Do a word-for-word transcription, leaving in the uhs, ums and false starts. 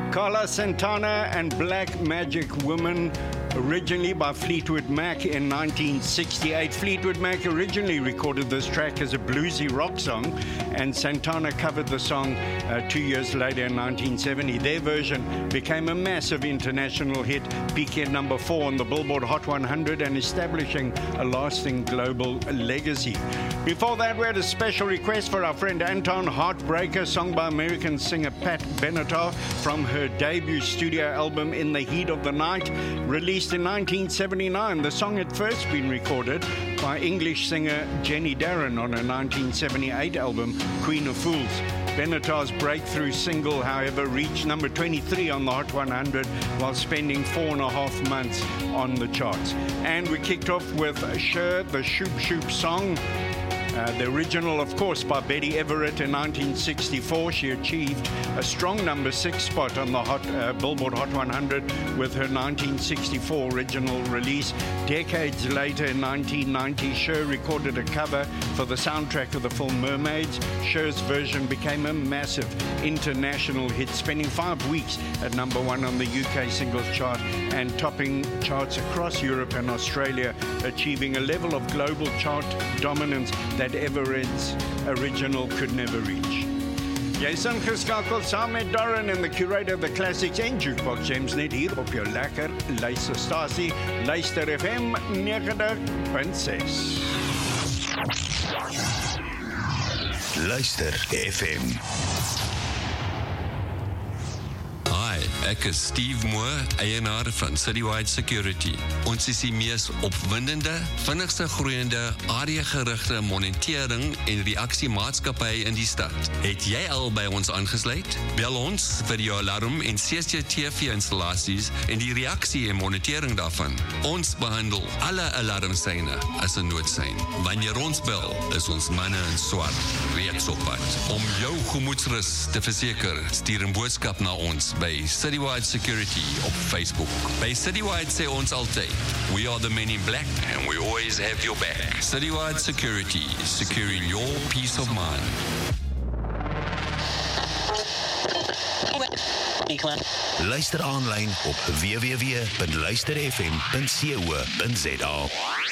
Carlos Santana and Black Magic Woman, originally by Fleetwood Mac in nineteen sixty-eight. Fleetwood Mac originally recorded this track as a bluesy rock song, and Santana covered the song uh, two years later in nineteen seventy. Their version became a massive international hit, peaking at number four on the Billboard Hot one hundred and establishing a lasting global legacy. Before that, we had a special request for our friend Anton, Heartbreaker, song by American singer Pat Benatar from her debut studio album In the Heat of the Night, released in nineteen seventy-nine. The song had first been recorded by English singer Jenny Darren on her nineteen seventy-eight album Queen of Fools. Benatar's breakthrough single, however, reached number twenty-three on the Hot one hundred while spending four and a half months on the charts. And we kicked off with Cher, the Shoop Shoop song. Uh, the original, of course, by Betty Everett in nineteen sixty-four. She achieved a strong number six spot on the hot, uh, Billboard Hot one hundred with her nineteen sixty-four original release. Decades later, in nineteen ninety, Cher recorded a cover for the soundtrack of the film Mermaids. Cher's version became a massive international hit, spending five weeks at number one on the U K singles chart and topping charts across Europe and Australia, achieving a level of global chart dominance that Everett's original could never reach. Jy is ingeskakel saam met Darren en the curator of the classics en Jukebox Gems net hier op jou lekker luisterstasie Luister F M ninety point six. Luister F M. Hi, ek is Steve Moore, eienaar van Citywide Security. Ons is die mees opwindende, vinnigste groeiende, area-gerigte monitering en reaksiemaatskappy in die stad. Het jy al by ons aangesluit? Bel ons vir jou alarm en C C T V-installasies en die reaksie en monitering daarvan. Ons behandel alle alarmsyne as 'n noodsein. Wanneer ons bel, is ons manne in swart reeds op pad. Om jou gemoedsrus te verseker, stuur 'n boodskap na ons by Citywide Security op Facebook. By Citywide sê ons altyd, we are the men in black and we always have your back. Citywide Security, securing your peace of mind. Luister aanlyn op w w w punt luister f m punt co punt za.